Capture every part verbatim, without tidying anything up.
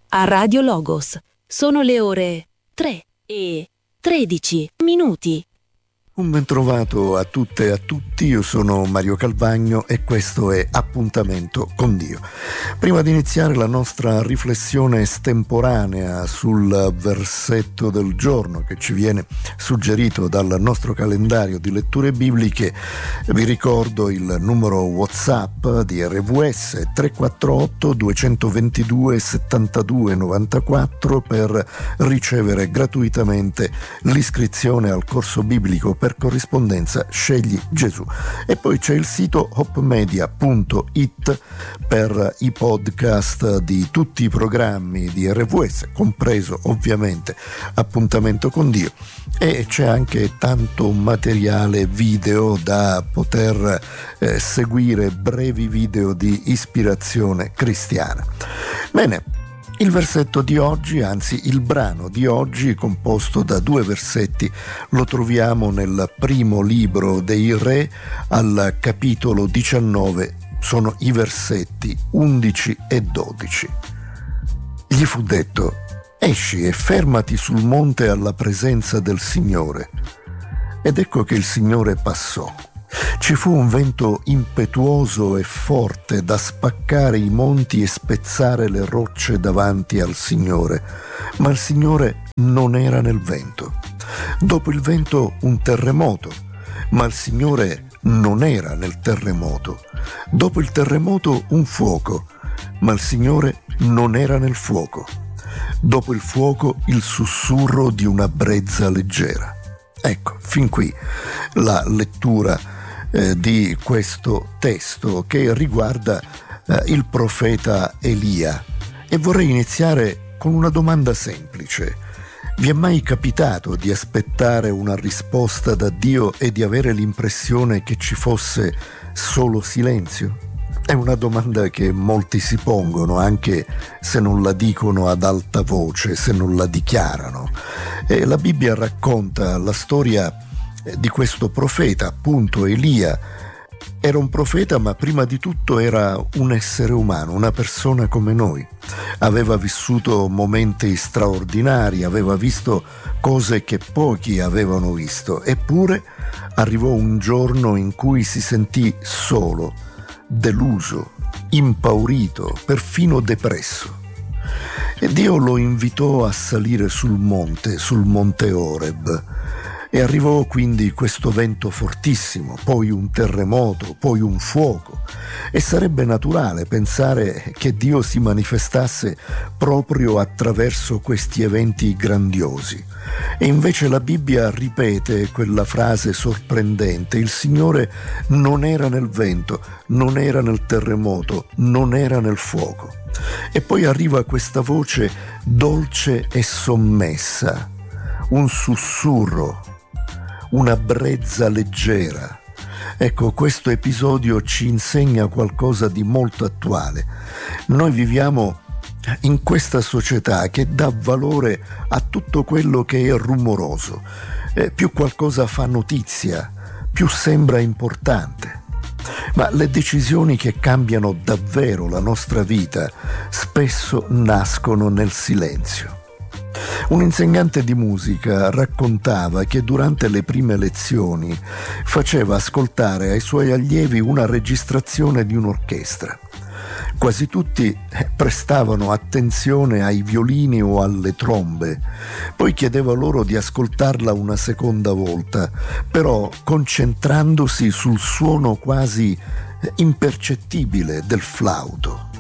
a Radio Logos. Sono le ore tre e tredici minuti. Un bentrovato a tutte e a tutti, io sono Mario Calvagno e questo è Appuntamento con Dio. Prima di iniziare la nostra riflessione estemporanea sul versetto del giorno che ci viene suggerito dal nostro calendario di letture bibliche, vi ricordo il numero WhatsApp di R V S tre quattro otto due due due sette due nove quattro per ricevere gratuitamente l'iscrizione al corso biblico per corrispondenza Scegli Gesù. E poi c'è il sito hopmedia punto it per i podcast di tutti i programmi di R V S, compreso ovviamente Appuntamento con Dio, e c'è anche tanto materiale video da poter eh, seguire, brevi video di ispirazione cristiana. Bene, il versetto di oggi, anzi il brano di oggi, composto da due versetti, lo troviamo nel primo libro dei Re, al capitolo diciannove, sono i versetti undici e dodici. Gli fu detto: esci e fermati sul monte alla presenza del Signore. Ed ecco che il Signore passò. Ci fu un vento impetuoso e forte da spaccare i monti e spezzare le rocce davanti al Signore, ma il Signore non era nel vento. Dopo il vento un terremoto, ma il Signore non era nel terremoto. Dopo il terremoto un fuoco, ma il Signore non era nel fuoco. Dopo il fuoco il sussurro di una brezza leggera. Ecco, fin qui la lettura Eh, di questo testo che riguarda eh, il profeta Elia, e vorrei iniziare con una domanda semplice. Vi è mai capitato di aspettare una risposta da Dio e di avere l'impressione che ci fosse solo silenzio? È una domanda che molti si pongono, anche se non la dicono ad alta voce, se non la dichiarano. E la Bibbia racconta la storia di questo profeta, appunto Elia. Era un profeta, ma prima di tutto era un essere umano, una persona come noi. Aveva vissuto momenti straordinari, aveva visto cose che pochi avevano visto, eppure arrivò un giorno in cui si sentì solo, deluso, impaurito, perfino depresso. E Dio lo invitò a salire sul monte, sul monte Oreb. E arrivò quindi questo vento fortissimo, poi un terremoto, poi un fuoco, e sarebbe naturale pensare che Dio si manifestasse proprio attraverso questi eventi grandiosi. E invece la Bibbia ripete quella frase sorprendente: il Signore non era nel vento, non era nel terremoto, non era nel fuoco. E poi arriva questa voce dolce e sommessa, un sussurro, una brezza leggera. Ecco, questo episodio ci insegna qualcosa di molto attuale. Noi viviamo in questa società che dà valore a tutto quello che è rumoroso. Eh, più qualcosa fa notizia, più sembra importante. Ma le decisioni che cambiano davvero la nostra vita spesso nascono nel silenzio. Un insegnante di musica raccontava che durante le prime lezioni faceva ascoltare ai suoi allievi una registrazione di un'orchestra. Quasi tutti prestavano attenzione ai violini o alle trombe, poi chiedeva loro di ascoltarla una seconda volta, però concentrandosi sul suono quasi impercettibile del flauto.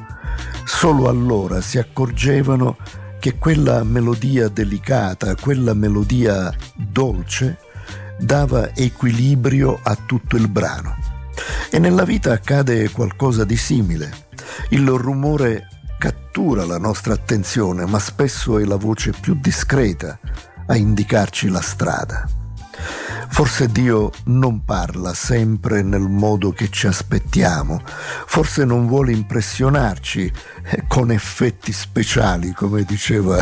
Solo allora si accorgevano che quella melodia delicata, quella melodia dolce, dava equilibrio a tutto il brano. E nella vita accade qualcosa di simile. Il rumore cattura la nostra attenzione, ma spesso è la voce più discreta a indicarci la strada. Forse Dio non parla sempre nel modo che ci aspettiamo, forse non vuole impressionarci con effetti speciali, come diceva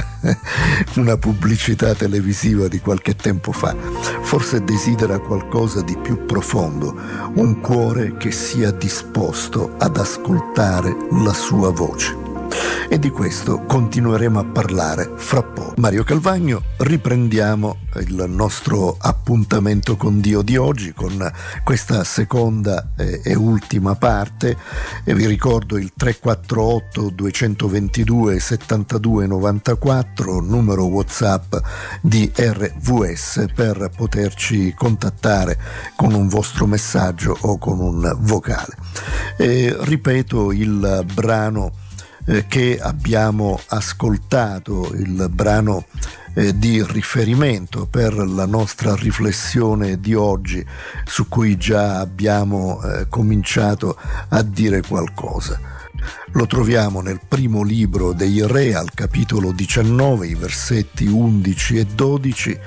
una pubblicità televisiva di qualche tempo fa. Forse desidera qualcosa di più profondo, un cuore che sia disposto ad ascoltare la sua voce. E di questo continueremo a parlare fra poco. Mario Calvagno, riprendiamo il nostro appuntamento con Dio di oggi con questa seconda e, e ultima parte, e vi ricordo il tre quattro otto due due due settantadue novantaquattro, numero WhatsApp di R V S, per poterci contattare con un vostro messaggio o con un vocale. E, ripeto, il brano che abbiamo ascoltato, il brano eh, di riferimento per la nostra riflessione di oggi, su cui già abbiamo eh, cominciato a dire qualcosa. Lo troviamo nel primo libro dei Re, al capitolo diciannove, i versetti undici e dodici.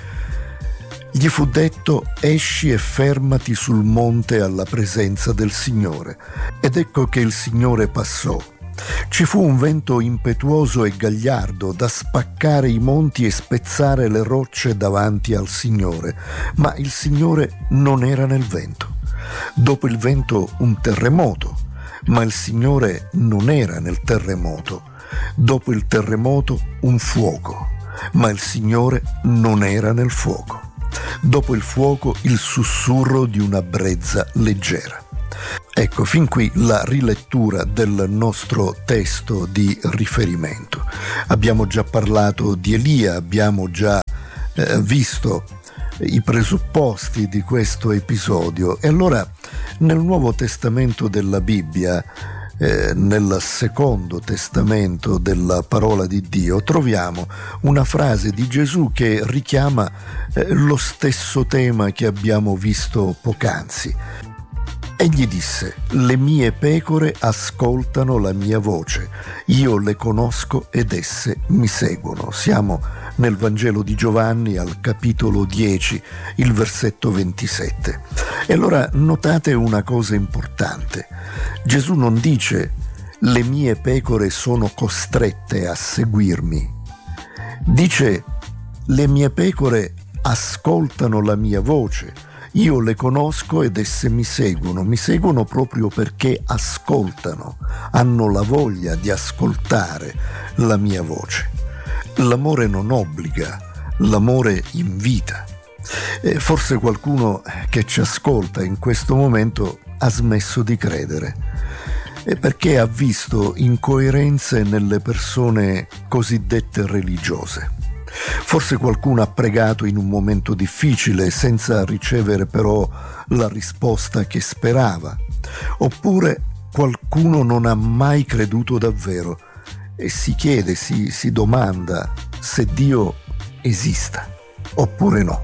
Gli fu detto: esci e fermati sul monte alla presenza del Signore. Ed ecco che il Signore passò. Ci fu un vento impetuoso e gagliardo da spaccare i monti e spezzare le rocce davanti al Signore, ma il Signore non era nel vento. Dopo il vento un terremoto, ma il Signore non era nel terremoto. Dopo il terremoto un fuoco, ma il Signore non era nel fuoco. Dopo il fuoco il sussurro di una brezza leggera. Ecco, fin qui la rilettura del nostro testo di riferimento. Abbiamo già parlato di Elia, abbiamo già eh, visto i presupposti di questo episodio, e allora nel Nuovo Testamento della Bibbia, eh, nel Secondo Testamento della parola di Dio, troviamo una frase di Gesù che richiama eh, lo stesso tema che abbiamo visto poc'anzi. Egli disse: le mie pecore ascoltano la mia voce, io le conosco ed esse mi seguono. Siamo nel Vangelo di Giovanni al capitolo dieci, il versetto ventisette. E allora notate una cosa importante. Gesù non dice: le mie pecore sono costrette a seguirmi. Dice: le mie pecore ascoltano la mia voce, io le conosco ed esse mi seguono. Mi seguono proprio perché ascoltano, hanno la voglia di ascoltare la mia voce. L'amore non obbliga, l'amore invita. E forse qualcuno che ci ascolta in questo momento ha smesso di credere, e perché ha visto incoerenze nelle persone cosiddette religiose. Forse qualcuno ha pregato in un momento difficile senza ricevere però la risposta che sperava, oppure qualcuno non ha mai creduto davvero e si chiede, si, si domanda se Dio esista oppure no.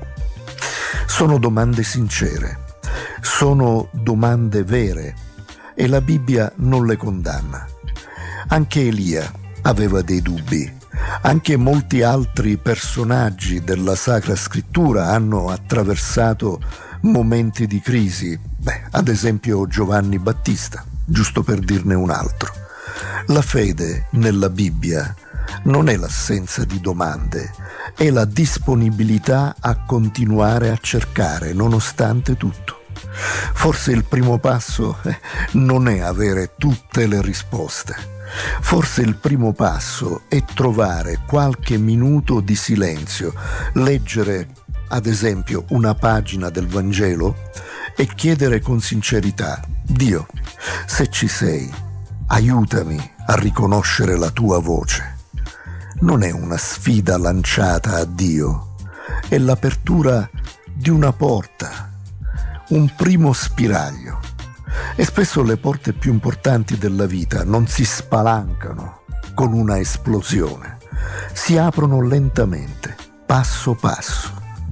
Sono domande sincere, sono domande vere, e la Bibbia non le condanna. Anche Elia aveva dei dubbi. Anche molti altri personaggi della Sacra Scrittura hanno attraversato momenti di crisi. Beh, ad esempio Giovanni Battista, giusto per dirne un altro. La fede nella Bibbia non è l'assenza di domande, è la disponibilità a continuare a cercare nonostante tutto. Forse il primo passo eh, non è avere tutte le risposte. Forse il primo passo è trovare qualche minuto di silenzio, leggere ad esempio una pagina del Vangelo e chiedere con sincerità: Dio, se ci sei, aiutami a riconoscere la tua voce. Non è una sfida lanciata a Dio, è l'apertura di una porta, un primo spiraglio. E spesso le porte più importanti della vita non si spalancano con una esplosione, si aprono lentamente, passo passo.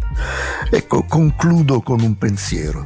Ecco, concludo con un pensiero.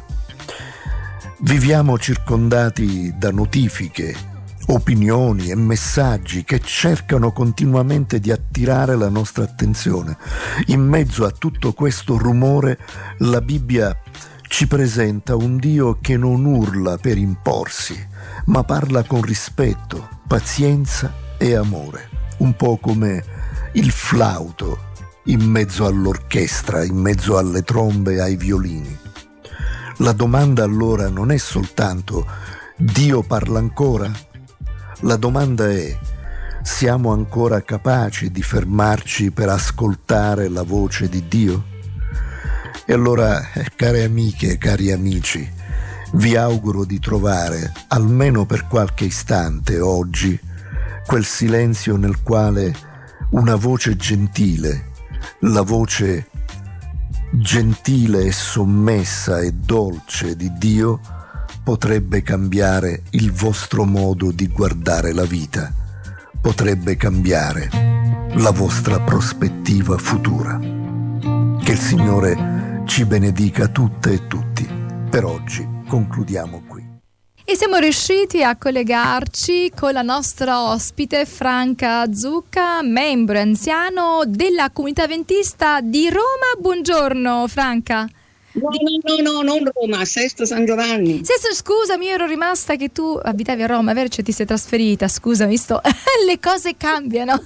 Viviamo circondati da notifiche, opinioni e messaggi che cercano continuamente di attirare la nostra attenzione. In mezzo a tutto questo rumore, la Bibbia ci presenta un Dio che non urla per imporsi, ma parla con rispetto, pazienza e amore, un po' come il flauto in mezzo all'orchestra, in mezzo alle trombe e ai violini. La domanda allora non è soltanto: Dio parla ancora? La domanda è: Siamo ancora capaci di fermarci per ascoltare la voce di Dio? E allora, eh, care amiche e cari amici, vi auguro di trovare, almeno per qualche istante oggi, quel silenzio nel quale una voce gentile, la voce gentile e sommessa e dolce di Dio, potrebbe cambiare il vostro modo di guardare la vita, potrebbe cambiare la vostra prospettiva futura. Che il Signore ci benedica tutte e tutti. Per oggi concludiamo qui. E siamo riusciti a collegarci con la nostra ospite Franca Zucca, membro anziano della comunità adventista di Roma. Buongiorno Franca. No, no, no, no, non Roma, Sesto San Giovanni. Sesto, scusami, io ero rimasta che tu abitavi a Roma, vero? Cioè ti sei trasferita, scusami, sto... le cose cambiano.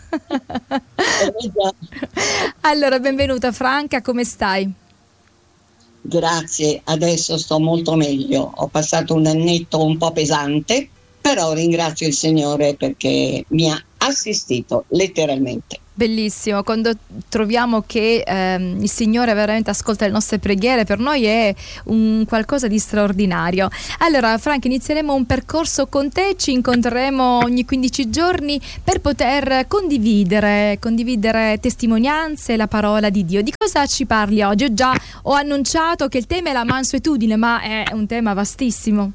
Allora, benvenuta Franca, come stai? Grazie, adesso sto molto meglio. Ho passato un annetto un po' pesante, però ringrazio il Signore perché mi ha assistito letteralmente. Bellissimo, quando troviamo che ehm, il Signore veramente ascolta le nostre preghiere, per noi è un qualcosa di straordinario. Allora Franca, inizieremo un percorso con te, ci incontreremo ogni quindici giorni per poter condividere, condividere testimonianze, la parola di Dio. Di cosa ci parli oggi? Io già ho annunciato che il tema è la mansuetudine, ma è un tema vastissimo.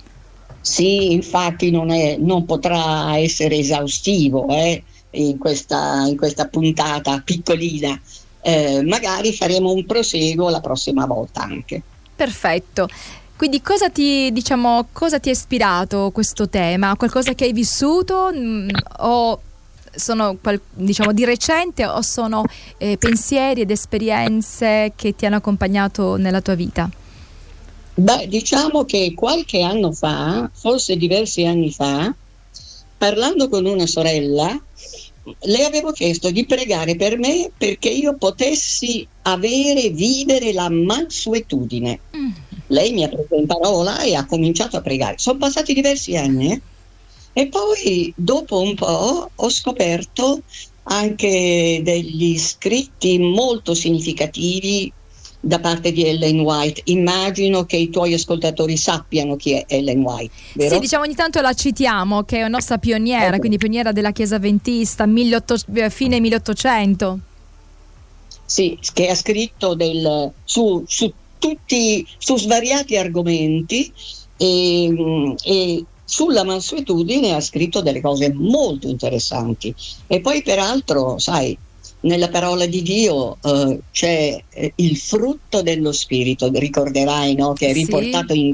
Sì, infatti non, è, non potrà essere esaustivo, eh. In questa, in questa puntata piccolina, eh, magari faremo un proseguo la prossima volta anche. Perfetto. Quindi cosa ti, diciamo, cosa ti ha ispirato questo tema? Qualcosa che hai vissuto mh, o sono diciamo di recente o sono eh, pensieri ed esperienze che ti hanno accompagnato nella tua vita? Beh, diciamo che qualche anno fa, forse diversi anni fa, parlando con una sorella, le avevo chiesto di pregare per me perché io potessi avere, vivere la mansuetudine. Mm. Lei mi ha preso in parola e ha cominciato a pregare. Sono passati diversi anni eh? E poi dopo un po' ho scoperto anche degli scritti molto significativi da parte di Ellen White. Immagino che i tuoi ascoltatori sappiano chi è Ellen White, vero? Sì, diciamo ogni tanto la citiamo, che è una nostra pioniera, okay. Quindi pioniera della Chiesa Adventista, fine milleottocento. Sì, che ha scritto del, su, su tutti, su svariati argomenti e, e sulla mansuetudine ha scritto delle cose molto interessanti. E poi peraltro, sai, nella parola di Dio uh, c'è eh, il frutto dello spirito, ricorderai, no? Che è riportato sì. In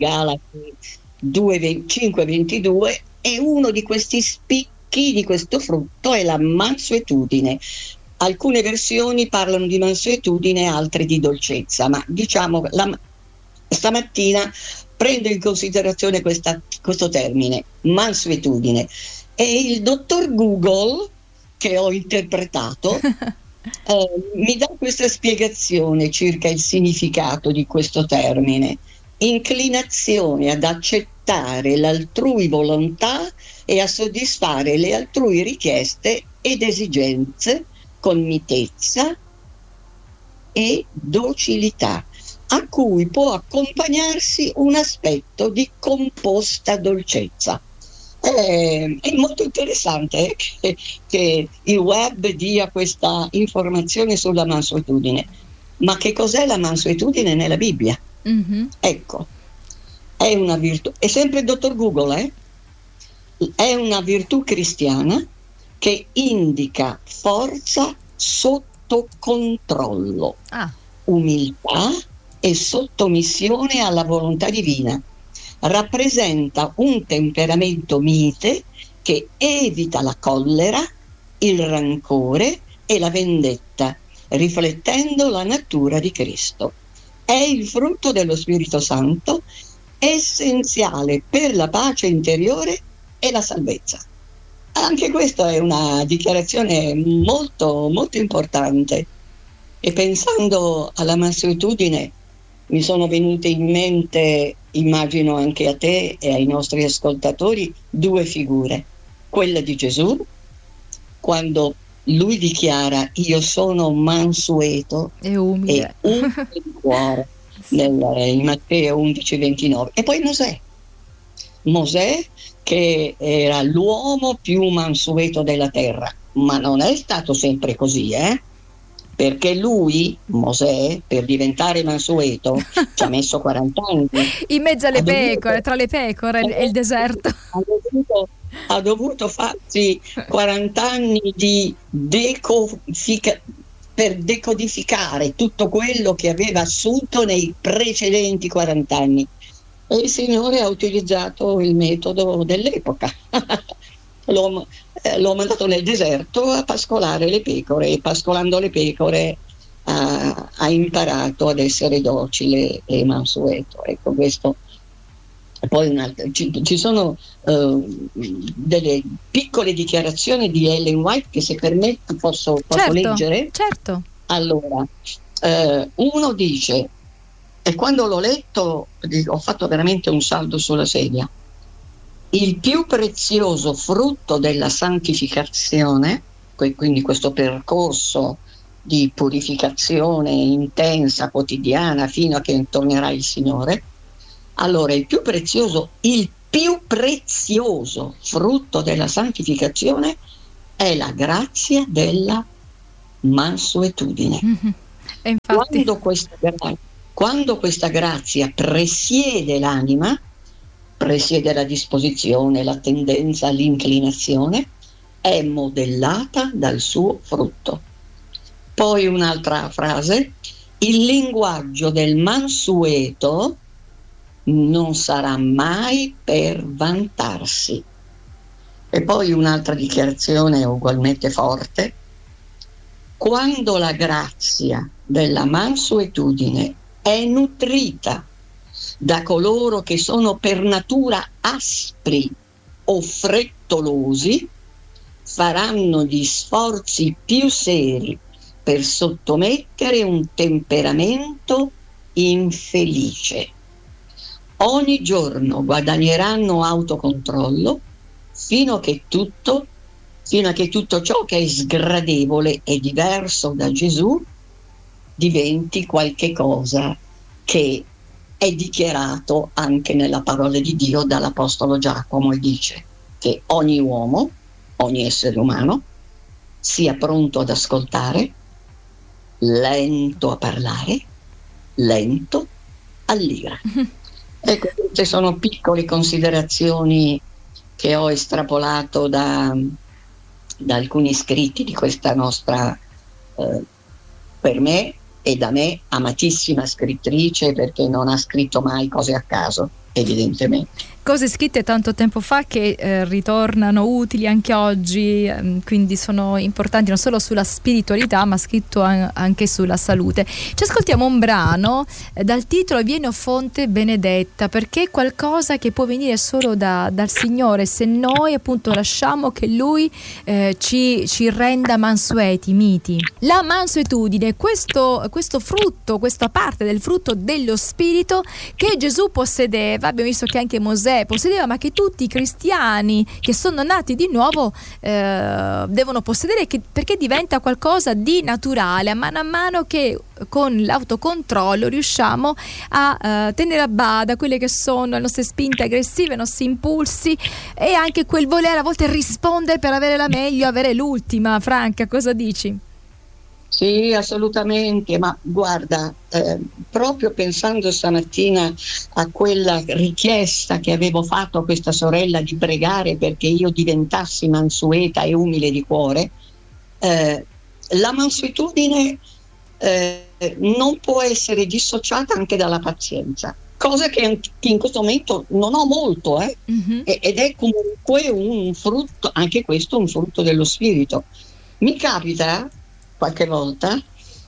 Galati cinque ventidue, e uno di questi spicchi di questo frutto è la mansuetudine. Alcune versioni parlano di mansuetudine, altre di dolcezza, ma diciamo la, stamattina prendo in considerazione questa, questo termine, mansuetudine, e il dottor Google, che ho interpretato, eh, mi dà questa spiegazione circa il significato di questo termine: inclinazione ad accettare l'altrui volontà e a soddisfare le altrui richieste ed esigenze con mitezza e docilità, a cui può accompagnarsi un aspetto di composta dolcezza. Eh, è molto interessante eh, che, che il web dia questa informazione sulla mansuetudine. Ma che cos'è la mansuetudine nella Bibbia? Mm-hmm. Ecco, è una virtù, è sempre il dottor Google, eh? È una virtù cristiana che indica forza sotto controllo, ah. umiltà e sottomissione alla volontà divina. Rappresenta un temperamento mite che evita la collera, il rancore e la vendetta, riflettendo la natura di Cristo. È il frutto dello Spirito Santo, essenziale per la pace interiore e la salvezza. Anche questa è una dichiarazione molto, molto importante. E pensando alla mansuetudine, mi sono venute in mente, immagino anche a te e ai nostri ascoltatori, due figure: quella di Gesù quando lui dichiara io sono mansueto e umile, e umile di cuore, nel, in Matteo undici ventinove. E poi Mosè, Mosè che era l'uomo più mansueto della terra, ma non è stato sempre così, eh? Perché lui, Mosè, per diventare mansueto ci ha messo quaranta anni. In mezzo alle Ha dovuto- pecore, tra le pecore e il deserto. Ha dovuto, ha dovuto farsi quaranta anni di decodifica- per decodificare tutto quello che aveva assunto nei precedenti quaranta anni. E il Signore ha utilizzato il metodo dell'epoca. L'ho, eh, l'ho mandato nel deserto a pascolare le pecore, e pascolando le pecore ha, ha imparato ad essere docile e mansueto. Ecco, questo. E poi un'altra, ci, ci sono uh, delle piccole dichiarazioni di Ellen White che, se permetti, posso, posso Certo, leggere? certo. Allora, eh, uno dice, e quando l'ho letto ho fatto veramente un salto sulla sedia: il più prezioso frutto della santificazione, quindi questo percorso di purificazione intensa, quotidiana, fino a che tornerà il Signore. Allora, il più prezioso, il più prezioso frutto della santificazione è la grazia della mansuetudine. Mm-hmm. E infatti... Quando questa, quando questa grazia presiede l'anima, presiede la disposizione, la tendenza, l'inclinazione, è modellata dal suo frutto. Poi un'altra frase: il linguaggio del mansueto non sarà mai per vantarsi. E poi un'altra dichiarazione ugualmente forte: quando la grazia della mansuetudine è nutrita da coloro che sono per natura aspri o frettolosi, faranno gli sforzi più seri per sottomettere un temperamento infelice. Ogni giorno guadagneranno autocontrollo fino a che tutto, fino a che tutto ciò che è sgradevole e diverso da Gesù diventi qualche cosa che è dichiarato anche nella parola di Dio dall'Apostolo Giacomo, e dice che ogni uomo, ogni essere umano, sia pronto ad ascoltare, lento a parlare, lento all'ira. Ecco, queste sono piccole considerazioni che ho estrapolato da, da alcuni scritti di questa nostra, eh, per me e da me, amatissima scrittrice, perché non ha scritto mai cose a caso, evidentemente. Cose scritte tanto tempo fa che eh, ritornano utili anche oggi, ehm, quindi sono importanti non solo sulla spiritualità, ma scritto an- anche sulla salute. Ci ascoltiamo un brano eh, dal titolo Vieni o fonte benedetta, perché è qualcosa che può venire solo da, dal Signore, se noi appunto lasciamo che Lui eh, ci, ci renda mansueti, miti. La mansuetudine, questo, questo frutto, questa parte del frutto dello Spirito che Gesù possedeva, abbiamo visto che anche Mosè possedeva, ma che tutti i cristiani che sono nati di nuovo eh, devono possedere, che, perché diventa qualcosa di naturale a mano a mano che con l'autocontrollo riusciamo a eh, tenere a bada quelle che sono le nostre spinte aggressive, i nostri impulsi e anche quel voler a volte rispondere per avere la meglio, avere l'ultima. Franca, cosa dici? Sì, assolutamente, ma guarda, eh, proprio pensando stamattina a quella richiesta che avevo fatto a questa sorella di pregare perché io diventassi mansueta e umile di cuore, eh, la mansuetudine eh, non può essere dissociata anche dalla pazienza, cosa che in questo momento non ho molto, eh? Mm-hmm. Ed è comunque un frutto, anche questo un frutto dello spirito. Mi capita qualche volta,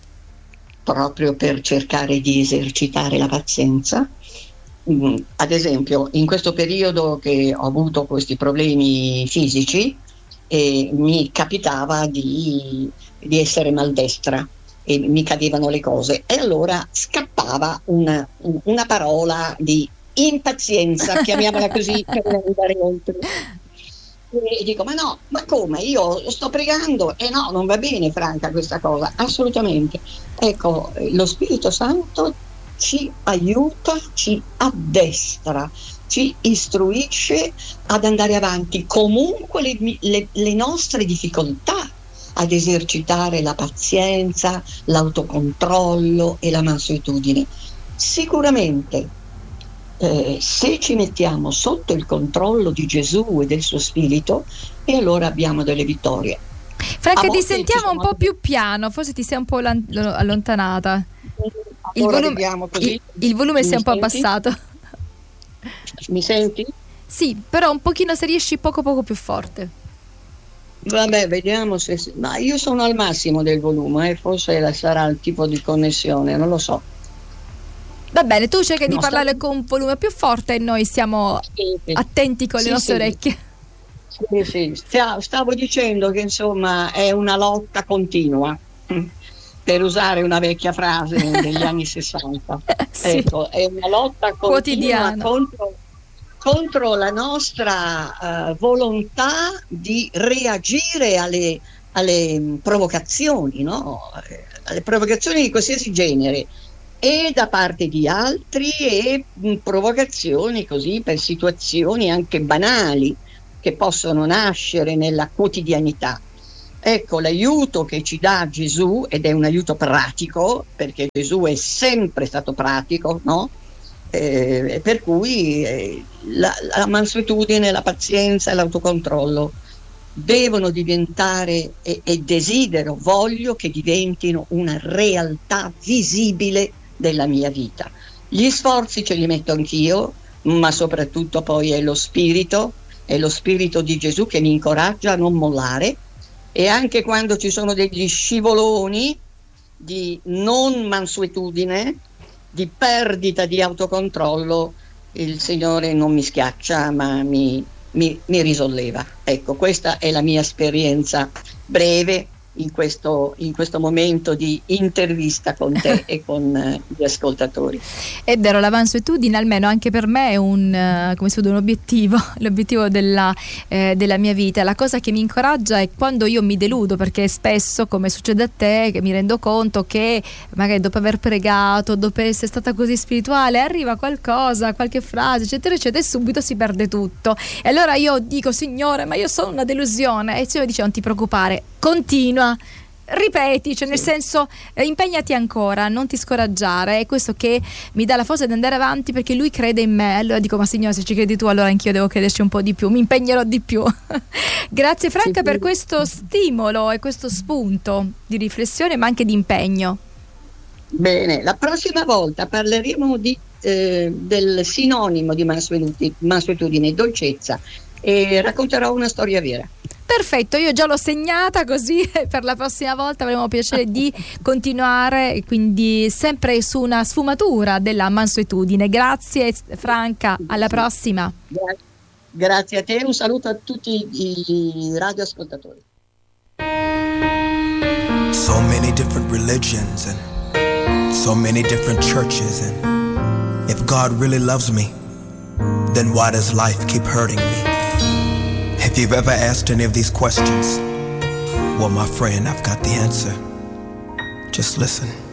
proprio per cercare di esercitare la pazienza, mm, ad esempio in questo periodo che ho avuto questi problemi fisici, eh, mi capitava di, di essere maldestra e mi cadevano le cose, e allora scappava una, una parola di impazienza, chiamiamola così, per non andare oltre. E dico, ma no, ma come? Io sto pregando e no, non va bene, Franca, questa cosa, assolutamente. Ecco, lo Spirito Santo ci aiuta, ci addestra, ci istruisce ad andare avanti comunque le, le, le nostre difficoltà, ad esercitare la pazienza, l'autocontrollo e la mansuetudine. Sicuramente eh, se ci mettiamo sotto il controllo di Gesù e del suo Spirito, e allora abbiamo delle vittorie. Franca, ti sentiamo un po' più piano, forse ti sei un po' lan- allontanata. Il volume, il, il volume si è un po' abbassato. Mi senti? Sì, però un pochino, se riesci, poco poco più forte. Vabbè, vediamo se... Ma io sono al massimo del volume, eh, forse sarà il tipo di connessione, non lo so. Va bene, tu cerchi no, di parlare sta... con un volume più forte e noi siamo sì, sì. attenti con sì, le nostre sì. orecchie. Sì, sì. Stavo dicendo che insomma è una lotta continua, per usare una vecchia frase degli anni sessanta. Sì. Ecco, è una lotta continua quotidiana contro, contro la nostra uh, volontà di reagire alle, alle provocazioni, no? Alle provocazioni di qualsiasi genere, e da parte di altri, e mh, provocazioni così per situazioni anche banali che possono nascere nella quotidianità. Ecco, l'aiuto che ci dà Gesù, ed è un aiuto pratico, perché Gesù è sempre stato pratico, no? Eh, per cui eh, la, la mansuetudine, la pazienza e l'autocontrollo devono diventare, e, e desidero, voglio che diventino una realtà visibile della mia vita. Gli sforzi ce li metto anch'io, ma soprattutto poi è lo Spirito, è lo Spirito di Gesù che mi incoraggia a non mollare, e anche quando ci sono degli scivoloni di non mansuetudine, di perdita di autocontrollo, il Signore non mi schiaccia, ma mi, mi, mi risolleva. Ecco, questa è la mia esperienza breve in questo, in questo momento di intervista con te e con uh, gli ascoltatori. È vero, la mansuetudine almeno anche per me è un, uh, come si dice, un obiettivo, l'obiettivo della, eh, della mia vita. La cosa che mi incoraggia è quando io mi deludo, perché spesso, come succede a te, che mi rendo conto che magari dopo aver pregato, dopo essere stata così spirituale, arriva qualcosa, qualche frase, eccetera, eccetera, e subito si perde tutto. E allora io dico, Signore, ma io sono una delusione. E il Signore dice, non ti preoccupare, continua, ripeti, cioè nel sì. senso eh, impegnati ancora, non ti scoraggiare. È questo che mi dà la forza di andare avanti, perché Lui crede in me. Allora dico, ma Signore, se ci credi tu, allora anch'io devo crederci un po' di più, mi impegnerò di più. Grazie Franca sì, per questo stimolo e questo spunto di riflessione, ma anche di impegno. Bene, la prossima volta parleremo di, eh, del sinonimo di mansuetudine, mansuetudine, dolcezza, e racconterò una storia vera. Perfetto, io già l'ho segnata, così per la prossima volta avremo piacere di continuare, quindi sempre su una sfumatura della mansuetudine. Grazie Franca, alla prossima. Grazie, grazie a te, un saluto a tutti i radioascoltatori. So many different religions and so many different churches, and if God really loves me, then why does life keep hurting me? If you've ever asked any of these questions, well, my friend, I've got the answer. Just listen.